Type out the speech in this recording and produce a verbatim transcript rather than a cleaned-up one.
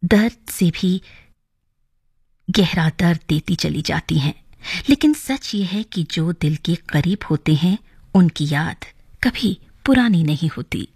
दर्द से भी गहरा दर्द देती चली जाती हैं। लेकिन सच ये है कि जो दिल के करीब होते हैं उनकी याद कभी पुरानी नहीं होती।